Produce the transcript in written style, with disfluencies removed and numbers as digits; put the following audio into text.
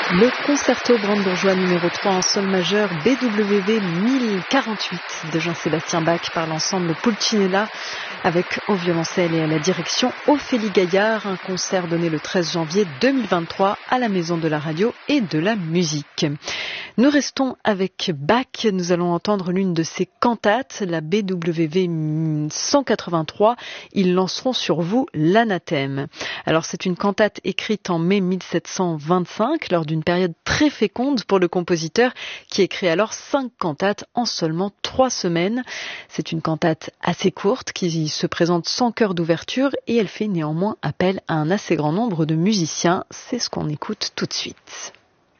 Le concerto brandebourgeois numéro 3 en sol majeur BWV 1048 de Jean-Sébastien Bach par l'ensemble Pulcinella avec au violoncelle et à la direction Ophélie Gaillard, un concert donné le 13 janvier 2023 à la Maison de la Radio et de la Musique. Nous restons avec Bach, nous allons entendre l'une de ses cantates, la BWV 183, ils lanceront sur vous l'anathème. Alors c'est une cantate écrite en mai 1725 lors d'une période très féconde pour le compositeur qui écrit alors 5 cantates en seulement 3 semaines. C'est une cantate assez courte qui se présente sans chœur d'ouverture et elle fait néanmoins appel à un assez grand nombre de musiciens. C'est ce qu'on écoute tout de suite.